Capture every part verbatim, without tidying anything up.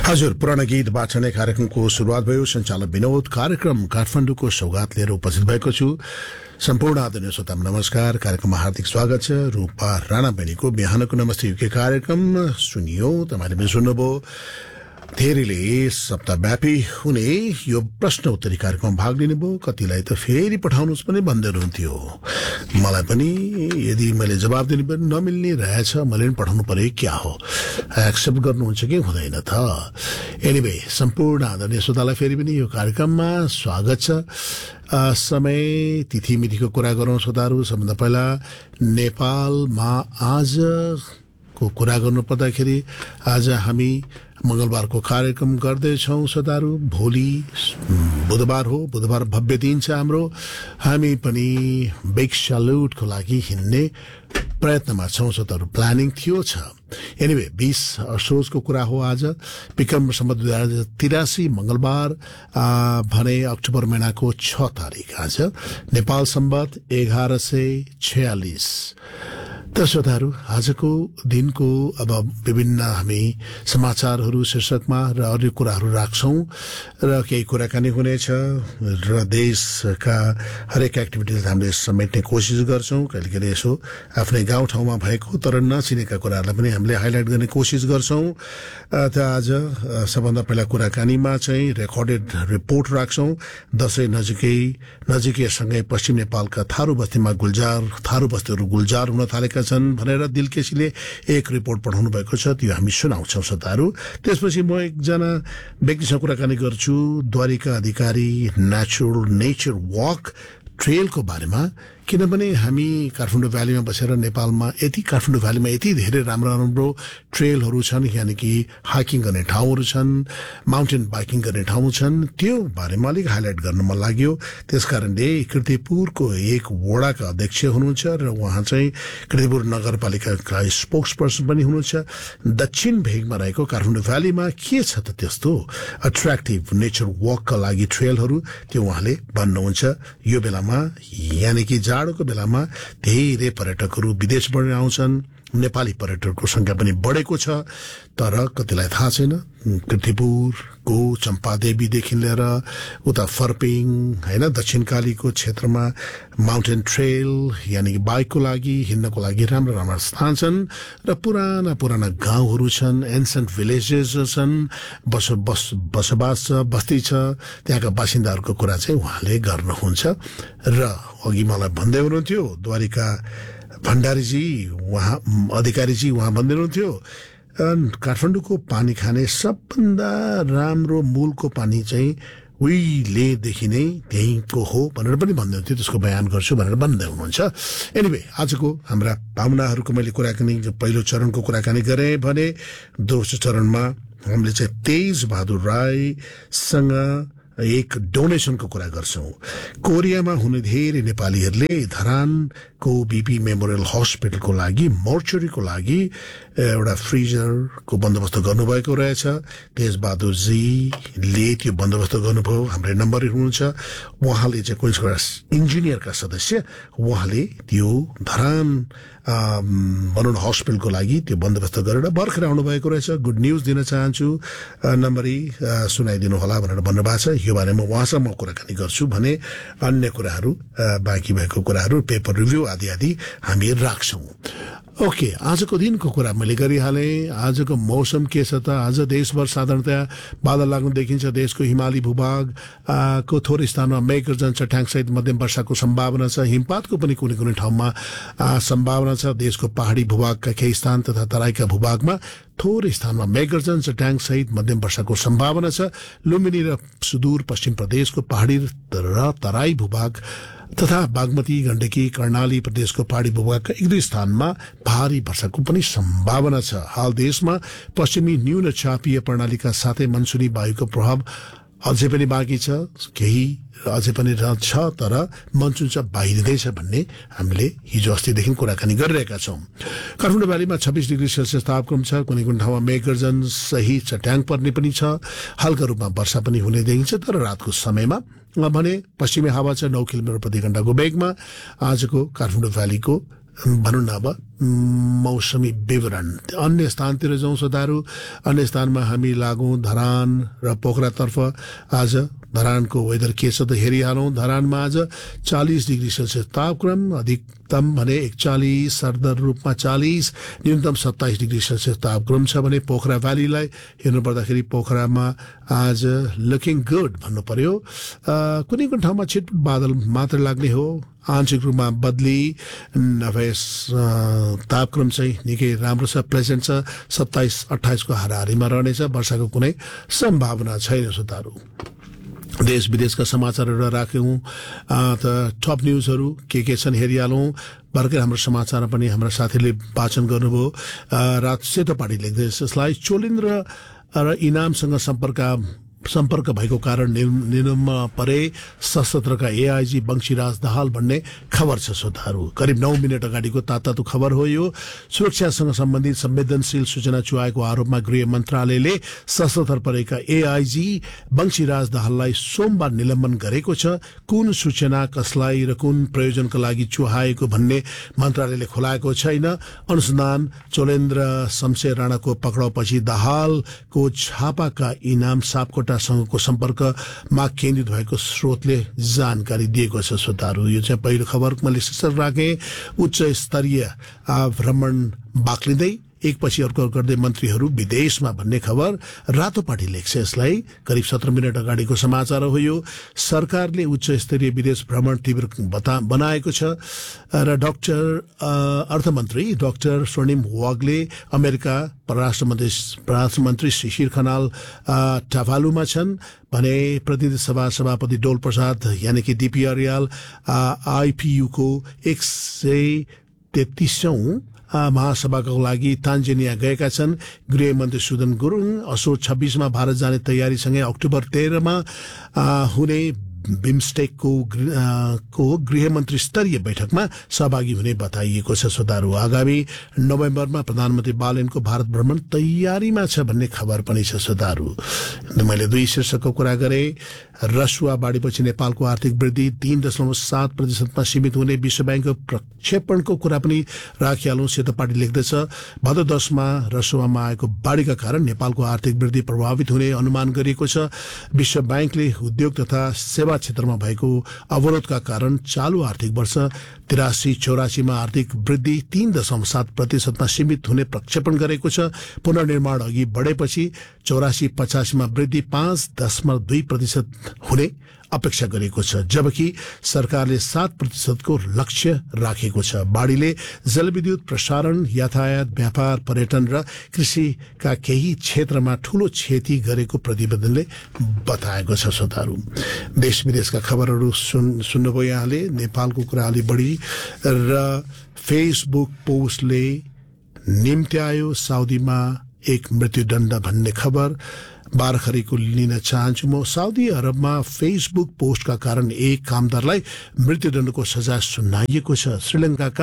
हजुर पुराना गीत वाचन कार्यक्रमको शुरूआत भयो। सञ्चालक विनोद कार्यक्रम काठमाडौँको सौगात लिएर उपस्थित भएको छु। सम्पूर्ण आदरणीय श्रोता नमस्कार। कार्यक्रममा हार्दिक स्वागत छ। रूपा राणा बहिनीको बिहानको नमस्ते युके कार्यक्रम सुनियो, तपाईले पनि सुन्नुभयो। धेरैले सप्ताहव्यापी हुने यो प्रश्न उत्तरी कार्यक्रममा भाग लिनुभयो। कतिलाई त फेरि पठाउनुहोस् पनि भन्दै हुनुहुन्थ्यो। मलाई पनि यदि मैले जवाब दिनु पनि नमिल्ने रहेछ, मैले पनि पठाउनु पर्यो क्या हो, एक्सेप्ट गर्नुहुन्छ कि हुँदैन त। एनिवे सम्पूर्ण आदरणीय श्रोतालाई फेरि पनि यो कार्यक्रममा स्वागत छ। समय तिथि मितिको कुरा गरौँ श्रोताहरू। सबभन्दा पहिला नेपालमा आजको कुरा गर्नु पर्दाखेरि आज हामी मंगलबारको कार्यक्रम गर्दैछौं श्रोताहरू। भोलि बुधबार हो, बुधबार भव्य दिन छ हाम्रो। हामी पनि बिग सल्युटको लागि हिँड्ने प्रयत्नमा छौं श्रोताहरू। प्लानिङ थियो छ। एनिवे बीस असोजको कुरा हो आज। विक्रम सम्वत दुई हजार तिरासी मंगलबार भने अक्टोबर महिनाको छ तारिक आज। नेपाल सम्वत एघार सय छयालिस। त श्रोताहरू आजको दिनको अब विभिन्न हामी समाचारहरू शीर्षकमा र अरू कुराहरू राख्छौं र केही कुराकानी हुनेछ र देशका हरेक एक्टिभिटिज हामीले समेट्ने कोसिस गर्छौं। कहिले कहिले यसो आफ्नै गाउँठाउँमा भएको तर नचिनेका कुराहरूलाई पनि हामीले हाइलाइट गर्ने कोसिस गर्छौं। त आज सबभन्दा पहिला कुराकानीमा चाहिँ रेकर्डेड रिपोर्ट राख्छौं। दशैं नजिकै नजिकैसँगै पश्चिम नेपालका थारू बस्तीमा गुल्जार थारू बस्तीहरू गुल्जार हुन थालेका छन् भनेर दिलकेसीले एक रिपोर्ट पठाउनु भएको छ। त्यो हामी सुनाउँछौं श्रोताहरू। त्यसपछि म एकजना व्यक्तिसँग कुराकानी गर्छु। द्वारिका अधिकारी नेचुरल नेचर वक ट्रेलको बारेमा। किनभने हामी काठमाडौँ भ्यालीमा बसेर नेपालमा यति काठमाडौँ भ्यालीमा यति धेरै राम्रो राम्रो ट्रेलहरू छन्, यानि कि हाइकिङ गर्ने ठाउँहरू छन्, माउन्टेन बाइकिङ गर्ने ठाउँ छन्। त्यो बारेमा अलिक हाइलाइट गर्न मन लाग्यो। त्यसकारणले कीर्तिपुरको एक वडाका अध्यक्ष हुनुहुन्छ र उहाँ चाहिँ कीर्तिपुर नगरपालिकाका स्पोक्स पर्सन पनि हुनुहुन्छ। दक्षिण भेगमा रहेको काठमाडौँ भ्यालीमा के छ त त्यस्तो अट्र्याक्टिभ नेचर वकका लागि ट्रेलहरू, त्यो उहाँले भन्नुहुन्छ। यो बेलामा यानि कि जाडोको बेलामा धेरै पर्यटकहरू विदेशबाट आउँछन्। नेपाली पर्यटकको संख्या पनि बढेको छ। तर कतिलाई थाहा छैन, कीर्तिपुरको चम्पादेवीदेखि लिएर उता फर्पिङ हैन दक्षिणकालीको क्षेत्रमा माउन्टेन ट्रेल यानि कि बाइकको लागि हिँड्नको लागि राम्रो राम्रो स्थान छन् र पुराना पुराना गाउँहरू छन्, एन्सेन्ट भिलेजेस छन्, बस बस बसोबास छ, बस्ती छ। त्यहाँका बासिन्दाहरूको कुरा चाहिँ उहाँले गर्नुहुन्छ। र अघि मलाई भन्दै हुनुहुन्थ्यो द्वारिका भण्डारीजी उहाँ अधिकारीजी उहाँ भन्दै हुनुहुन्थ्यो काठमाडौँको पानी खाने सबभन्दा राम्रो मूलको पानी चाहिँ उहिलेदेखि नै त्यहीँको हो भनेर पनि भन्दै हुन्थ्यो। त्यसको बयान गर्छु भनेर भन्दै हुनुहुन्छ। एनिवे आजको हाम्रा भावनाहरूको मैले कुराकानी पहिलो चरणको कुराकानी गरेँ भने दोस्रो चरणमा हामीले चाहिँ तेज बहादुर राईसँग एक डोनेसनको कुरा गर्छौं। कोरियामा हुने धेरै नेपालीहरूले धरानको बीपी मेमोरियल हस्पिटलको लागि मोर्चरीको लागि एउटा फ्रिजरको बन्दोबस्त गर्नुभएको रहेछ। तेज बहादुरजीले त्यो बन्दोबस्त गर्नुभयो। हाम्रो नम्बर हुनुहुन्छ उहाँले चाहिँ कोइन्स इन्जिनियरका सदस्य, उहाँले त्यो धरान भनौँ हस्पिटलको लागि त्यो बन्दोबस्त गरेर भर्खर आउनु भएको रहेछ। गुड न्यूज दिन चाहन्छु, नम्बरी सुनाइदिनु होला भनेर भन्नुभएको छ। यो बारेमा उहाँसँग म कुराकानी गर्छु भने अन्य कुराहरू बाँकी भएको कुराहरू पेपर रिभ्यू आदि आदि हामी राख्छौं। ओके, आजको दिनको कुरा मैले गरिहालेँ। आजको मौसम के छ त? आज देशभर साधारणतया बादल लाग्नु देखिन्छ। देशको हिमाली भूभाग को थोरै स्थानमा मेघगर्जन चट्याङ सहित मध्यम वर्षाको सम्भावना छ। हिमपातको पनि कुनै कुनै ठाउँमा सम्भावना छ। देशको पहाडी भूभागका केही स्थान तथा तराईका भूभागमा थोरै स्थानमा मेघगर्जन चट्याङ सहित मध्यम वर्षाको सम्भावना छ। लुम्बिनी र सुदूर पश्चिम प्रदेशको पहाडी र तराई भूभाग तथा बागमती गण्डकी कर्णाली प्रदेशको पहाडी भूभागका एक दुई स्थानमा भारी वर्षाको पनि सम्भावना छ। हाल देशमा पश्चिमी न्यून चापीय प्रणालीका साथै मनसुनी वायुको प्रभाव अझै पनि बाँकी छ। केही अझै पनि छ तर मनसुन चाहिँ बाहिरिँदैछ भन्ने हामीले हिजो अस्तिदेखि कुराकानी गरिरहेका छौं। काठमाडौँ भ्यालीमा छब्बीस डिग्री सेल्सियस तापक्रम छ। कुनै कुनै ठाउँमा मेघगर्जन सहित चट्याङ पर्ने पनि छ। हल्का रूपमा वर्षा पनि हुने देखिन्छ तर रातको समयमा भने पश्चिमी हावा छ नौ किलोमिटर प्रति घण्टाको वेगमा। आजको काठमाडौँ भ्यालीको भनौँ न अब मौसमी विवरण अन्य स्थानतिर जाउँ श्रोताहरू अन्य स्थानमा हामी लागौँ धरान र पोखरातर्फ आज धरानको वेदर के छ त हेरिहालौँ धरानमा आज चालीस डिग्री सेल्सियस तापक्रम अधिकतम भने एकचालिस सरदर रूपमा चालीस न्यूनतम सत्ताइस डिग्री सेल्सियस तापक्रम छ भने पोखरा भ्यालीलाई हेर्नु पर्दाखेरि पोखरामा आज लुकिङ गुड भन्नु पर्यो कुनै कुनै ठाउँमा छिटपुट बादल मात्र लाग्ने हो आंशिक रूपमा बदली नभए तापक्रम चाहिँ निकै राम्रो छ प्लेजेन्ट छ सत्ताइस अट्ठाइसको हाराहारीमा रहनेछ वर्षाको कुनै सम्भावना छैन श्रोताहरू देश विदेशका समाचारहरू राख्यौँ त टप न्युजहरू के के छन् हेरिहालौँ भर्खर हाम्रो समाचारमा पनि हाम्रा साथीले वाचन गर्नुभयो रात सेतो पार्टी लेख्दैछ यसलाई चोलिन्द्र र इनामसँग सम्पर्क सम्पर्क भएको कारण निलम्बनमा परे सशस्त्रका एआईजी बंशीराज दाहाल भन्ने खबर छ श्रोताहरू करिब नौ मिनट अगाडिको तातो खबर हो यो सुरक्षासँग सम्बन्धित संवेदनशील सूचना चुहाएको आरोपमा गृह मन्त्रालयले सशस्त्र परेका एआईजी बंशीराज दाहाललाई सोमबार निलम्बन गरेको छ कुन सूचना कसलाई र कुन प्रयोजनका लागि चुहाएको भन्ने मन्त्रालयले खुलाएको छैन अनुसन्धान चोलेन्द्र शमशेर राणाको पक्राउपछि दाहालको छापाका इनाम सापकोटा सँगको सम्पर्कमा केन्द्रित भएको स्रोतले जानकारी दिएको छ श्रोताहरू यो चाहिँ पहिलो खबर मैले शीर्षक राखेँ उच्च स्तरीय भ्रमण बाक्लिँदै एकपछि अर्को गर्दै मन्त्रीहरू विदेशमा भन्ने खबर रातो पार्टी लेख्छ यसलाई करिब सत्र मिनट अगाडिको समाचार हो यो सरकारले उच्च स्तरीय विदेश भ्रमण तीव्र बनाएको छ र डाक्टर अर्थमन्त्री डाक्टर स्वर्णिम वागले अमेरिका परराष्ट्र मन्त्री परराष्ट्र मन्त्री शिशिर खनाल टाभालुमा छन् भने प्रतिनिधि सभा सभापति डोल प्रसाद यानि कि डीपी अर्याल आईपीयूको एक सय तेत्तीसौं महासभाको लागि तान्जेनिया गएका छन् गृहमन्त्री सुदन गुरुङ असोज छब्बीसमा भारत जाने तयारीसँगै अक्टोबर तेह्रमा हुने बिमस्टेकको को गृहमन्त्री स्तरीय बैठकमा सहभागी हुने बताइएको छ श्रोताहरू आगामी नोभेम्बरमा प्रधानमन्त्री बालेनको भारत भ्रमण तयारीमा छ भन्ने खबर पनि छ श्रोताहरू मैले दुई शीर्षकको कुरा गरेँ रसुवा बाढीपछि नेपालको आर्थिक वृद्धि तीन दशमलव सात प्रतिशतमा सीमित हुने विश्व ब्याङ्कको प्रक्षेपणको कुरा पनि राखिहालौँ सेतो पार्टी लेख्दछ भदौ दसमा रसुवामा आएको बाढीका कारण नेपालको आर्थिक वृद्धि प्रभावित हुने अनुमान गरिएको छ विश्व ब्याङ्कले उद्योग तथा सेवा क्षेत्रमा भएको अवरोधका कारण चालू आर्थिक वर्ष तिरासी चौरासीमा आर्थिक वृद्धि तीन दशमलव सात प्रतिशतमा सीमित हुने प्रक्षेपण गरेको छ पुनर्निर्माण अघि बढेपछि चौरासी पचासीमा वृद्धि पाँच दशमलव दुई प्रतिशत हुने अपेक्षा गरेको छ जबकि सरकारले सात प्रतिशतको लक्ष्य राखेको छ बाढीले जलविद्युत प्रसारण यातायात व्यापार पर्यटन र कृषिका केही क्षेत्रमा ठूलो क्षति गरेको प्रतिवेदनले बताएको छ श्रोताहरू देश विदेशका खबरहरू सुन सुन्नुभयो यहाँले नेपालको कुरा अलि बढी र फेसबुक पोस्टले निम्त्यायो साउदीमा एक मृत्युदण्ड भन्ने खबर बारखरीको लिन चाहन्छु म साउदी अरबमा फेसबुक पोस्टका कारण एक कामदारलाई मृत्युदण्डको सजाय सुनाइएको छ श्रीलङ्काका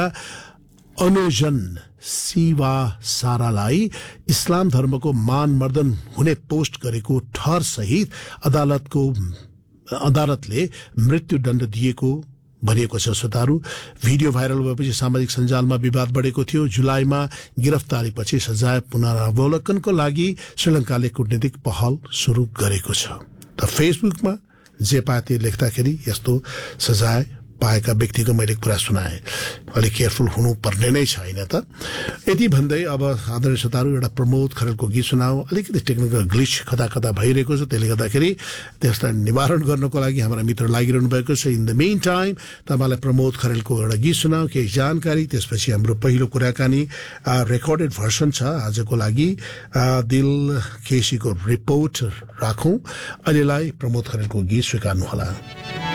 अनुजन सिवा सारालाई इस्लाम धर्मको मानमर्दन हुने पोस्ट गरेको ठहर सहित अदालतको अदालतले मृत्युदण्ड दिएको भनिएको छ श्रोताहरू भिडियो भाइरल भएपछि सामाजिक सञ्जालमा विवाद बढेको थियो जुलाईमा गिरफ्तारीपछि सजाय पुनरावलोकनको लागि श्रीलङ्काले कूटनीतिक पहल सुरु गरेको छ त फेसबुकमा जे पाते लेख्दाखेरि यस्तो सजाय पाएका व्यक्तिको मैले कुरा सुनाएँ अलिक केयरफुल हुनुपर्ने नै छ होइन त यति भन्दै अब आदरणीय श्रोताहरू एउटा प्रमोद खरेलको गीत सुनाऊ अलिकति टेक्निकल ग्लिच कता कता भइरहेको छ त्यसले गर्दाखेरि त्यसलाई निवारण गर्नको लागि हाम्रा मित्र लागिरहनु भएको छ इन द मेन टाइम तपाईँलाई प्रमोद खरेलको एउटा गीत सुनाऊ केही जानकारी त्यसपछि हाम्रो पहिलो कुराकानी रेकर्डेड भर्सन छ आजको लागि दिल केसीको रिपोर्ट राखौँ अहिलेलाई प्रमोद खरेलको गीत स्वीकार्नुहोला